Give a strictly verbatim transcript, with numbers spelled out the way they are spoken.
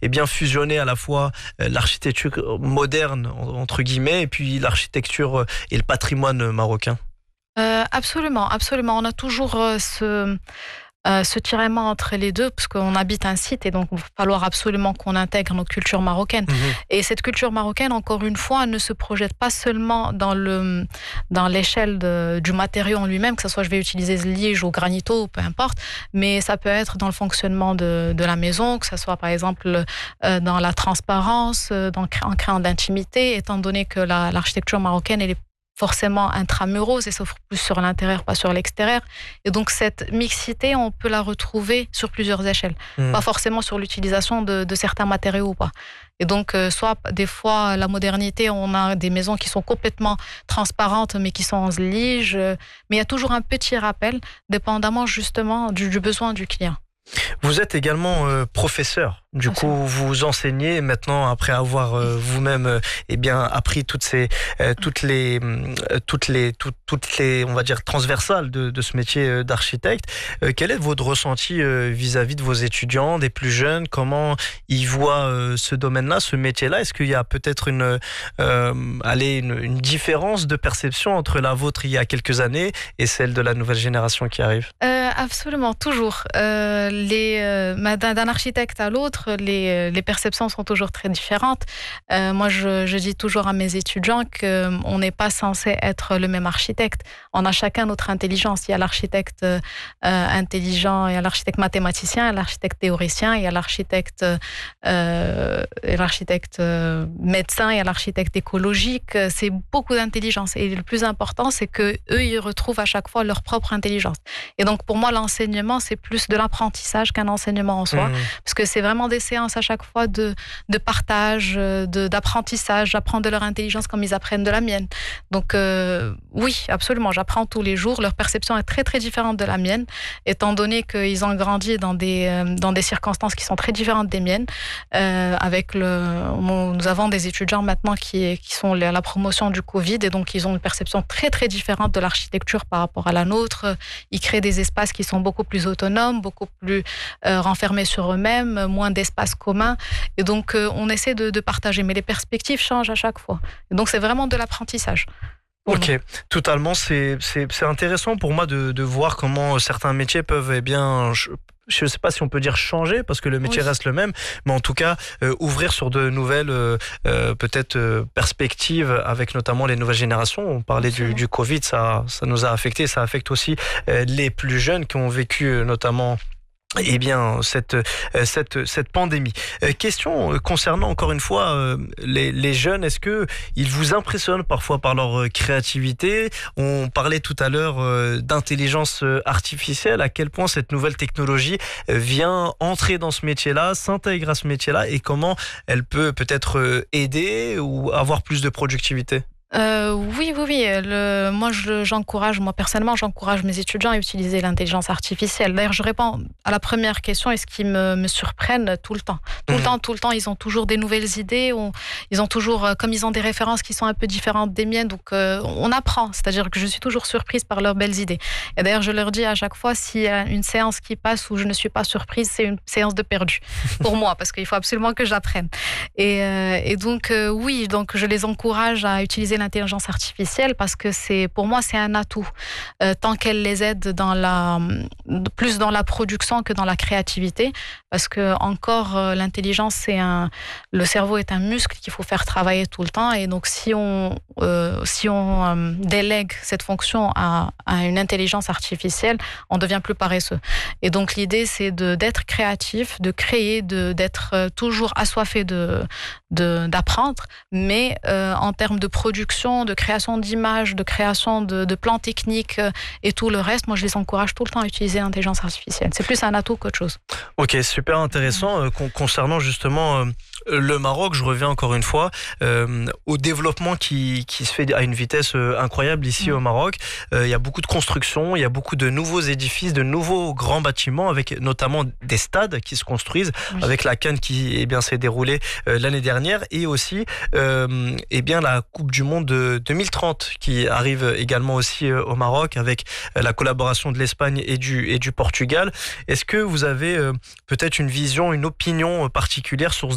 eh bien fusionner à la fois l'architecture moderne entre guillemets et puis l'architecture et le patrimoine marocain? Euh, absolument, absolument. On a toujours euh, ce, euh, ce tiraillement entre les deux, parce qu'on habite un site et donc il va falloir absolument qu'on intègre nos cultures marocaines. Mmh. Et cette culture marocaine, encore une fois, ne se projette pas seulement dans, le, dans l'échelle de, du matériau en lui-même, que ce soit je vais utiliser lige ou granito, peu importe, mais ça peut être dans le fonctionnement de, de la maison, que ce soit par exemple euh, dans la transparence, euh, dans, en créant de l'intimité, étant donné que la, l'architecture marocaine, elle est forcément intramuros et s'offre plus sur l'intérieur, pas sur l'extérieur. Et donc, cette mixité, on peut la retrouver sur plusieurs échelles. Mmh. Pas forcément sur l'utilisation de, de certains matériaux ou pas. Et donc, euh, soit des fois, la modernité, on a des maisons qui sont complètement transparentes, mais qui sont en lige. Euh, mais il y a toujours un petit rappel, dépendamment justement du, du besoin du client. Vous êtes également euh, professeur. Du coup, vous enseignez maintenant après avoir euh, vous-même euh, eh bien appris toutes ces euh, toutes les euh, toutes les toutes, toutes les on va dire transversales de, de ce métier euh, d'architecte. Euh, quel est votre ressenti euh, vis-à-vis de vos étudiants, des plus jeunes? Comment ils voient euh, ce domaine-là, ce métier-là? Est-ce qu'il y a peut-être une euh, allez une, une différence de perception entre la vôtre il y a quelques années et celle de la nouvelle génération qui arrive? euh, Absolument, toujours. Euh, les euh, d'un architecte à l'autre, Les, les perceptions sont toujours très différentes. Euh, moi, je, je dis toujours à mes étudiants qu'on n'est pas censé être le même architecte. On a chacun notre intelligence. Il y a l'architecte euh, intelligent, il y a l'architecte mathématicien, il y a l'architecte théoricien, il y a l'architecte, euh, l'architecte euh, médecin, il y a l'architecte écologique. C'est beaucoup d'intelligence. Et le plus important, c'est qu'eux, ils retrouvent à chaque fois leur propre intelligence. Et donc, pour moi, l'enseignement, c'est plus de l'apprentissage qu'un enseignement en soi. Mmh. Parce que c'est vraiment des séances à chaque fois de, de partage, de, d'apprentissage. J'apprends de leur intelligence comme ils apprennent de la mienne. Donc euh, oui, absolument, j'apprends tous les jours. Leur perception est très très différente de la mienne, étant donné qu'ils ont grandi dans des, dans des circonstances qui sont très différentes des miennes. Euh, avec le, nous avons des étudiants maintenant qui, qui sont à la promotion du Covid et donc ils ont une perception très très différente de l'architecture par rapport à la nôtre. Ils créent des espaces qui sont beaucoup plus autonomes, beaucoup plus euh, renfermés sur eux-mêmes, moins d'espace commun. Et donc, euh, on essaie de, de partager. Mais les perspectives changent à chaque fois. Et donc, c'est vraiment de l'apprentissage. Ok, totalement. C'est, c'est, c'est intéressant pour moi de, de voir comment certains métiers peuvent, eh bien, je ne sais pas si on peut dire changer parce que le métier oui. reste le même, mais en tout cas euh, ouvrir sur de nouvelles euh, euh, peut-être euh, perspectives avec notamment les nouvelles générations. On parlait du, du Covid, ça, ça nous a affecté, ça affecte aussi euh, les plus jeunes qui ont vécu euh, notamment Eh bien, cette, cette, cette pandémie. Euh, question concernant encore une fois euh, les, les jeunes, est-ce que ils vous impressionnent parfois par leur créativité? On parlait tout à l'heure euh, d'intelligence artificielle. À quel point cette nouvelle technologie vient entrer dans ce métier-là, s'intègre à ce métier-là, et comment elle peut peut-être aider ou avoir plus de productivité? Euh, oui, oui, oui. Le, moi, je, j'encourage, moi personnellement, j'encourage mes étudiants à utiliser l'intelligence artificielle. D'ailleurs, je réponds à la première question et ce qui me, me surprenne tout le temps. Tout mmh. le temps, tout le temps, ils ont toujours des nouvelles idées. On, ils ont toujours, comme ils ont des références qui sont un peu différentes des miennes, donc euh, on apprend. C'est-à-dire que je suis toujours surprise par leurs belles idées. Et d'ailleurs, je leur dis à chaque fois, s'il y a une séance qui passe où je ne suis pas surprise, c'est une séance de perdu pour moi, parce qu'il faut absolument que j'apprenne. Et, euh, et donc, euh, oui, donc je les encourage à utiliser l'intelligence artificielle parce que c'est, pour moi, c'est un atout. Euh, tant qu'elle les aide dans la, plus dans la production que dans la créativité. Parce que, encore, euh, l'intelligence, c'est un, le cerveau est un muscle qu'il faut faire travailler tout le temps. Et donc, si on, euh, si on euh, délègue cette fonction à, à une intelligence artificielle, on devient plus paresseux. Et donc, l'idée, c'est de, d'être créatif, de créer, de, d'être toujours assoiffé de, de, d'apprendre. Mais euh, en termes de production, de création d'images, de création de, de plans techniques euh, et tout le reste, moi je les encourage tout le temps à utiliser l'intelligence artificielle. C'est plus un atout qu'autre chose. Ok, super intéressant. Euh, con- concernant justement euh, le Maroc, je reviens encore une fois euh, au développement qui, qui se fait à une vitesse euh, incroyable ici mmh. au Maroc. Euh, il y a beaucoup de constructions, il y a beaucoup de nouveaux édifices, de nouveaux grands bâtiments, avec notamment des stades qui se construisent, oui. avec la CAN qui eh bien, s'est déroulée euh, l'année dernière, et aussi euh, eh bien, la Coupe du Monde de deux mille trente qui arrive également aussi euh, au Maroc, avec euh, la collaboration de l'Espagne et du, et du Portugal. Est-ce que vous avez euh, peut-être une vision, une opinion particulière sur